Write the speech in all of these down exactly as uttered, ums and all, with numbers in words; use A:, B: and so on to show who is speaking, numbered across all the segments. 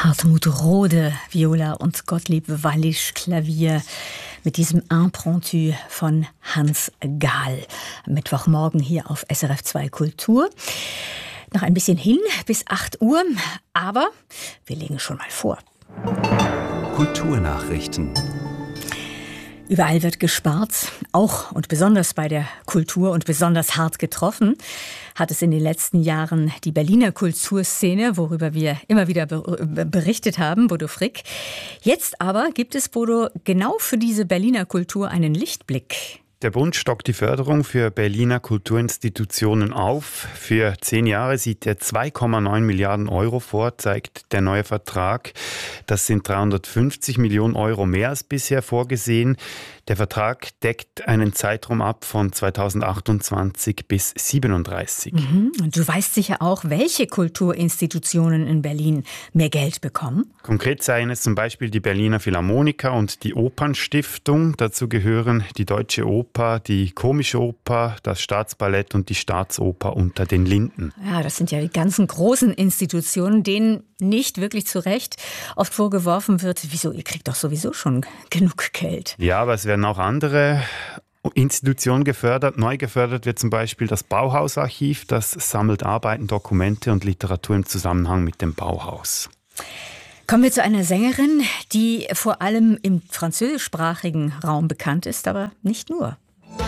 A: Hartmut Rode, Viola und Gottlieb Wallisch, Klavier mit diesem Impromptu von Hans Gahl. Mittwochmorgen hier auf S R F zwei Kultur. Noch ein bisschen hin bis acht Uhr, aber wir legen schon mal vor.
B: Kulturnachrichten.
A: Überall wird gespart, auch und besonders bei der Kultur und besonders hart getroffen hat es in den letzten Jahren die Berliner Kulturszene, worüber wir immer wieder berichtet haben, Bodo Frick. Jetzt aber gibt es, Bodo, genau für diese Berliner Kultur einen Lichtblick.
C: Der Bund stockt die Förderung für Berliner Kulturinstitutionen auf. Für zehn Jahre sieht er zwei Komma neun Milliarden Euro vor, zeigt der neue Vertrag. Das sind dreihundertfünfzig Millionen Euro mehr als bisher vorgesehen. Der Vertrag deckt einen Zeitraum ab von zweitausendachtundzwanzig bis siebenunddreißig.
A: Mhm. Und du weißt sicher auch, welche Kulturinstitutionen in Berlin mehr Geld bekommen?
C: Konkret seien es zum Beispiel die Berliner Philharmoniker und die Opernstiftung. Dazu gehören die Deutsche Oper, die Komische Oper, das Staatsballett und die Staatsoper unter den Linden.
A: Ja, das sind ja die ganzen großen Institutionen, denen nicht wirklich zu Recht oft vorgeworfen wird, wieso, ihr kriegt doch sowieso schon genug Geld.
C: Ja, aber es werden auch andere Institutionen gefördert. Neu gefördert wird zum Beispiel das Bauhausarchiv. Das sammelt Arbeiten, Dokumente und Literatur im Zusammenhang mit dem Bauhaus.
A: Kommen wir zu einer Sängerin, die vor allem im französischsprachigen Raum bekannt ist, aber nicht nur.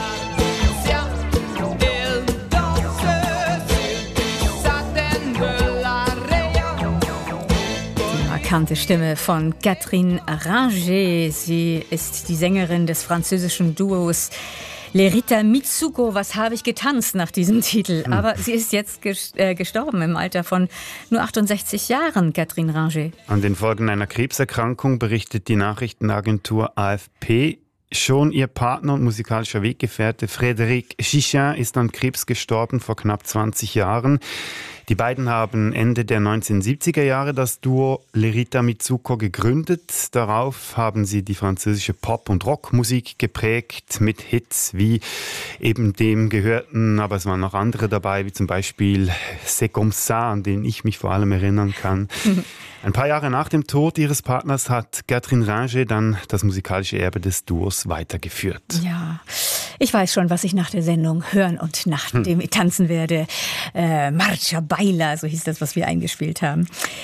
A: Bekannte Stimme von Catherine Ringer. Sie ist die Sängerin des französischen Duos Lerita Mitsuko. Was habe ich getanzt nach diesem Titel? Hm. Aber sie ist jetzt gestorben im Alter von nur achtundsechzig Jahren, Catherine Ringer.
C: An den Folgen einer Krebserkrankung berichtet die Nachrichtenagentur A F P. Schon ihr Partner und musikalischer Weggefährte Frédéric Chichin ist an Krebs gestorben vor knapp zwanzig Jahren. Die beiden haben Ende der neunzehnhundertsiebziger Jahre das Duo Lerita Mitsuko gegründet. Darauf haben sie die französische Pop- und Rockmusik geprägt mit Hits wie eben dem gehörten, aber es waren noch andere dabei, wie zum Beispiel C'est comme ça, an den ich mich vor allem erinnern kann. Ein paar Jahre nach dem Tod ihres Partners hat Catherine Ringer dann das musikalische Erbe des Duos weitergeführt.
A: Ja, ich weiß schon, was ich nach der Sendung hören und nachdem ich tanzen werde. Äh, Marcia Baila, so hieß das, was wir eingespielt haben.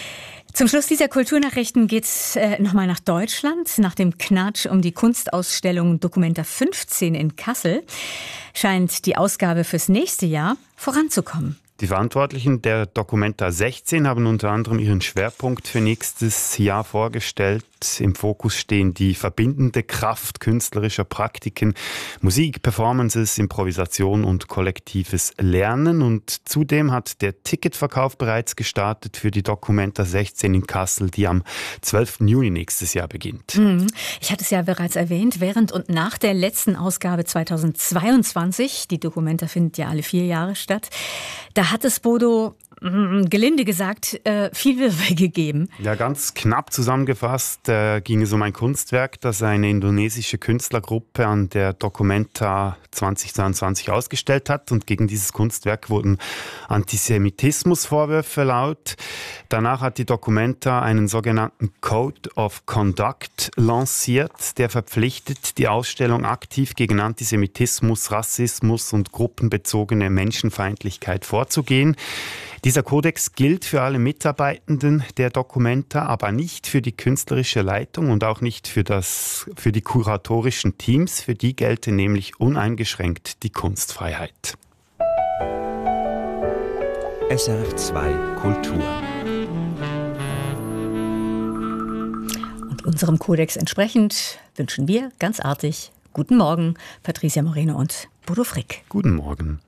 A: Zum Schluss dieser Kulturnachrichten geht's äh, nochmal nach Deutschland. Nach dem Knatsch um die Kunstausstellung Documenta fünfzehn in Kassel scheint die Ausgabe fürs nächste Jahr voranzukommen.
C: Die Verantwortlichen der Documenta sechzehn haben unter anderem ihren Schwerpunkt für nächstes Jahr vorgestellt. Im Fokus stehen die verbindende Kraft künstlerischer Praktiken, Musik, Performances, Improvisation und kollektives Lernen. Und zudem hat der Ticketverkauf bereits gestartet für die Documenta sechzehn in Kassel, die am zwölften Juni nächstes Jahr beginnt.
A: Ich hatte es ja bereits erwähnt, während und nach der letzten Ausgabe zweitausendzweiundzwanzig, die Documenta findet ja alle vier Jahre statt, da hat es, Bodo, gelinde gesagt, viel Wirbel gegeben.
C: Ja, ganz knapp zusammengefasst äh, ging es um ein Kunstwerk, das eine indonesische Künstlergruppe an der Documenta zweitausendzweiundzwanzig ausgestellt hat. Und gegen dieses Kunstwerk wurden Antisemitismusvorwürfe laut. Danach hat die Documenta einen sogenannten Code of Conduct lanciert, der verpflichtet, die Ausstellung aktiv gegen Antisemitismus, Rassismus und gruppenbezogene Menschenfeindlichkeit vorzugehen. Dieser Kodex gilt für alle Mitarbeitenden der Documenta, aber nicht für die künstlerische Leitung und auch nicht für, das, für die kuratorischen Teams. Für die gelte nämlich uneingeschränkt die Kunstfreiheit.
B: S R F zwei Kultur.
A: Und unserem Kodex entsprechend wünschen wir ganz artig guten Morgen, Patricia Moreno und Bodo Frick.
C: Guten Morgen.